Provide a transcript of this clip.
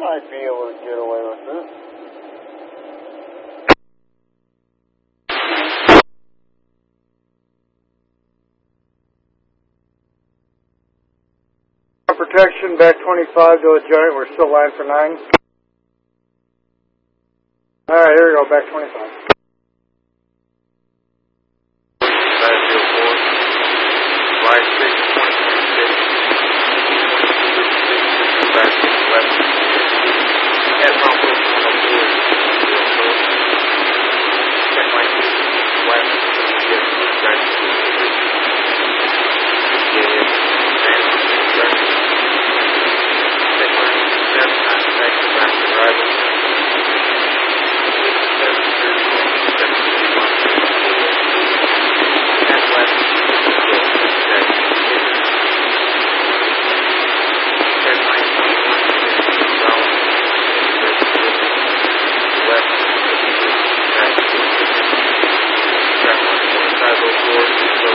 might be able to get away with this. Protection, back 25 to a joint. We're still line for 9. Alright, here we go, back 25.